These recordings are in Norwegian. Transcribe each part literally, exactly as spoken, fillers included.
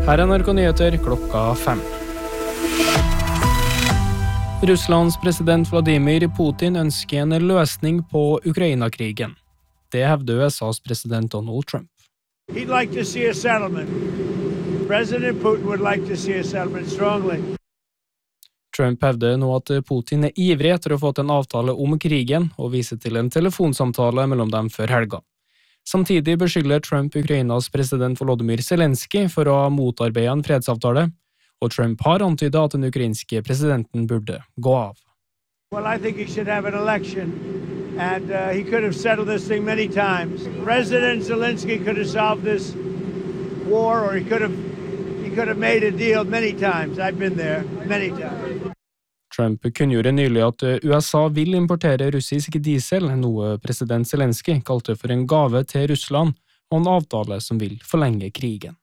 Her er N R K Nyheter klokka fem. Russlands president Vladimir Putin ønsker en løsning på Ukraina-krigen. Det hevder U S A's president Donald Trump. He'd like to see a settlement. President Putin would like to see a settlement strongly. Trump hevder nå at Putin er ivrig etter å få til en avtale om krigen og viser til en telefonsamtale mellom dem før helga. Samtidig beskylder Trump Ukrainas president Volodymyr Zelensky for å ha motarbeide en fredsavtale, og Trump har antydet at den ukrainske presidenten burde gå av. Well, I think he should have an election, and uh, he could have settled this thing many times. President Zelensky could have solved this war, or he could have, he could have made a deal many times. I've been there many times. Trump kunngjorde nylig at U S A vil importere russisk diesel, noe president Zelensky kalte for en gave til Russland og en avtale som vil forlenge krigen.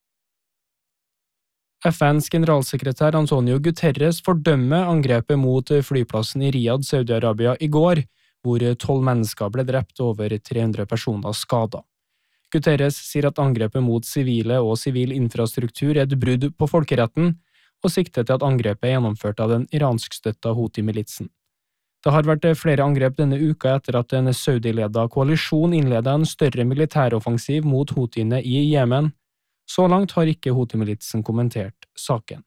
F N's generalsekretær Antonio Guterres fordømmer angrepet mot flyplassen i Riyadh, Saudi-Arabia i går, hvor tolv mennesker ble drept og over tre hundre personer skadet. Guterres sier at angrepet mot sivile og sivil infrastruktur er et brudd på folkeretten, og sikter til at angrepet er gjennomført av den iranskstøtta Houthi-militsen. Det har vært flere angrep denne uka etter at en Saudi-ledet koalisjon innledet en større militæroffensiv mot Houthiene i Jemen. Så langt har ikke Houthi-militsen kommentert saken.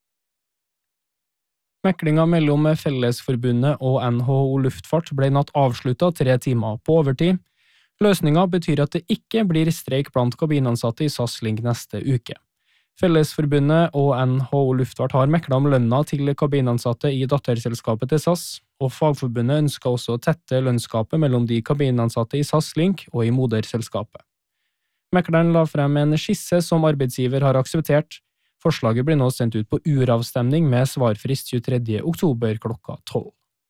Meklingen mellom Fellesforbundet og N H O Luftfart ble natt avsluttet tre timer på overtid. Løsningen betyr at det ikke blir streik blant kabinansatte i SAS Link neste uke. Fellesforbundet og N H O Luftfart har meklet om lønna til kabinansatte i datterselskapet til SAS, og fagforbundet ønsker også å tette lønnsgapet mellom de kabinansatte i SAS Link og i moderselskapet. Mekleren la frem en skisse som arbeidsgiver har akseptert. Forslaget blir nå sendt ut på uravstemning med svarfrist tjuetredje oktober klokka tolv.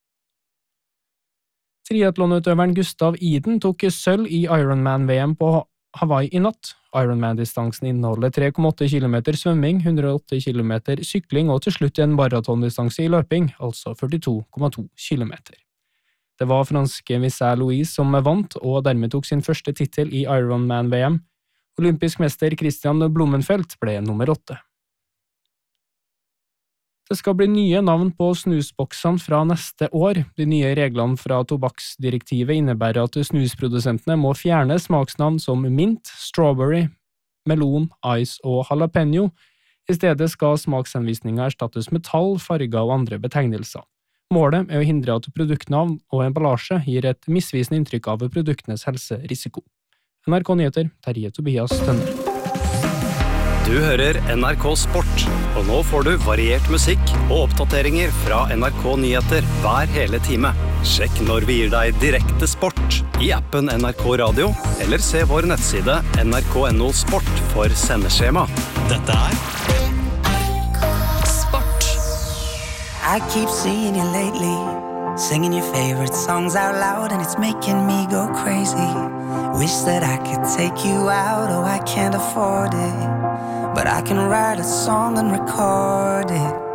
Triathlonutøveren Gustav Iden tok sølv i Ironman-V M på Hawaii i natt. Ironman-distansen inneholder tre komma åtte kilometer svømming, hundre og åtte kilometer sykling og til slutt en maratondistanse i løping, altså førtito komma to kilometer. Det var franske Michelle Louise som vant, og dermed tok sin første titel i Ironman-V M. Olympisk mester Christian Blumenfeldt ble nummer åtte. Det skal bli nye navn på snusboksene fra neste år. De nye reglene fra tobakksdirektivet innebærer at snusprodusentene må fjerne smaksnavn som mint, strawberry, melon, ice og jalapeno. I stedet skal smaksanvisninger erstattes med tall, farger og andre betegnelser. Målet er å hindre at produktnavn og emballasje gir et misvisende inntrykk av produktenes helserisiko. N R K Nyheter, Terje Tobias Tønner. Du hører N R K Sport, og nå får du variert musikk og oppdateringer fra N R K Nyheter hver hele time. Sjekk når vi gir deg direkte sport i appen N R K Radio, eller se vår nettside N R K punktum N O Sport for sendeskjema. Dette er N R K Sport. I keep seeing you lately, singing your favorite songs out loud, and it's making me go crazy. Wish that I could take you out, oh I can't afford it. But I can write a song and record it.